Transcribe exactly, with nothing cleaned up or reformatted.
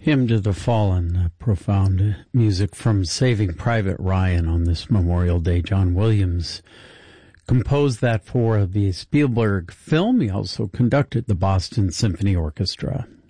Hymn to the Fallen, uh, profound music from Saving Private Ryan on this Memorial Day. John Williams composed that for the Spielberg film. He also conducted the Boston Symphony Orchestra.